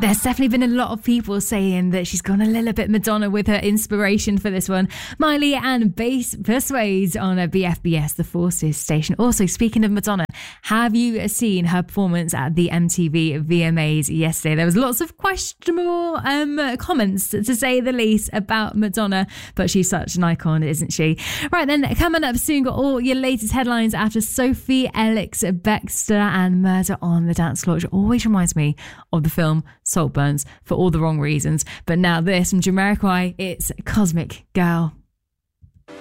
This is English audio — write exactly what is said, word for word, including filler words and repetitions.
There's definitely been a lot of people saying that she's gone a little bit Madonna with her inspiration for this one. Miley and Bass Persuades on a B F B S, the Forces station. Also, speaking of Madonna, have you seen her performance at the M T V V M As yesterday? There was lots of questionable um, comments, to say the least, about Madonna, but she's such an icon, isn't she? Right then, coming up soon, got all your latest headlines after Sophie Ellis Bextor and Murder on the Dance Floor, which always reminds me of the film Saltburns for all the wrong reasons. But now this from Jamiroquai, it's Cosmic Girl.